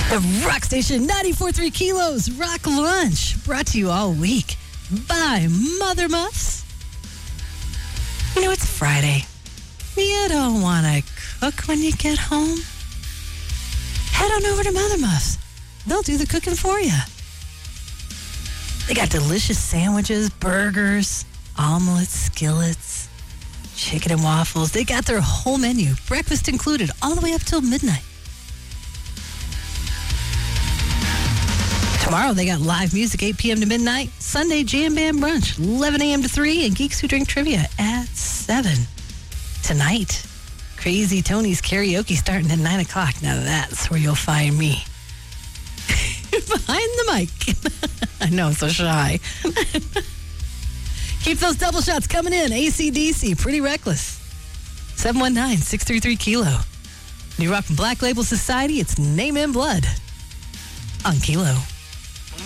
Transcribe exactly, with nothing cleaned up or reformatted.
The Rock Station ninety-four point three Kilos Rock Lunch, brought to you all week by Mother Muffs. You know, it's Friday. You don't want to cook when you get home? Head on over to Mother Muffs. They'll do the cooking for you. They got delicious sandwiches, burgers, omelets, skillets, chicken and waffles. They got their whole menu, breakfast included, all the way up till midnight. Tomorrow, they got live music, eight p.m. to midnight. Sunday, Jam Band Brunch, eleven a.m. to three. And Geeks Who Drink Trivia at seven. Tonight, Crazy Tony's karaoke starting at nine o'clock. Now that's where you'll find me. Behind the mic. I know, I'm so shy. Keep those double shots coming in. A C D C, Pretty Reckless. seven one nine, six three three, Kilo. New Rock and Black Label Society, it's Name in Blood on Kilo.